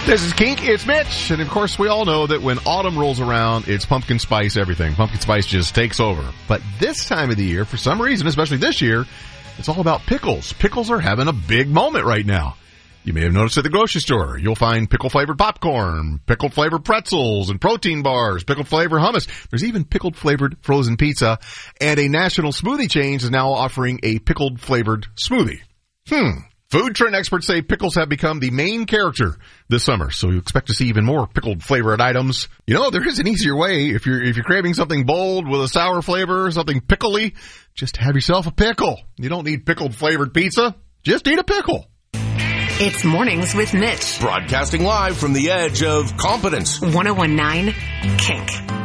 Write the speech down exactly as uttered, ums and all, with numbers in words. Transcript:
This is Kink, it's Mitch, and of course we all know that when autumn rolls around, it's pumpkin spice everything. Pumpkin spice just takes over. But this time of the year, for some reason, especially this year, it's all about pickles. Pickles are having a big moment right now. You may have noticed at the grocery store, you'll find pickle-flavored popcorn, pickle-flavored pretzels and protein bars, pickle-flavored hummus. There's even pickled-flavored frozen pizza, and a national smoothie chain is now offering a pickled-flavored smoothie. Hmm. Food trend experts say pickles have become the main character this summer, so you expect to see even more pickled flavored items. You know, there is an easier way. If you're if you're craving something bold with a sour flavor, something pickly, just have yourself a pickle. You don't need pickled flavored pizza. Just eat a pickle. It's Mornings with Mitch. Broadcasting live from the edge of competence. one oh one point nine Kink.